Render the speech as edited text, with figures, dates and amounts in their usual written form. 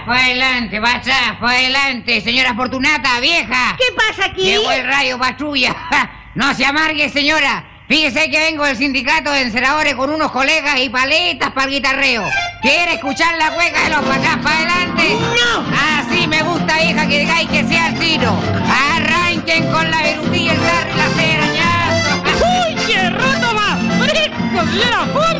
para adelante, vaya, para adelante, señora Fortunata, vieja. ¿Qué pasa aquí? Llegó el rayo patrulla. No se amargue, señora. Fíjese que vengo del sindicato de enceradores con unos colegas y paletas para el guitarreo. ¿Quiere escuchar la cueca de los pacás para adelante? ¡No! Así me gusta, vieja, que digáis que sea el tiro. Arranquen con la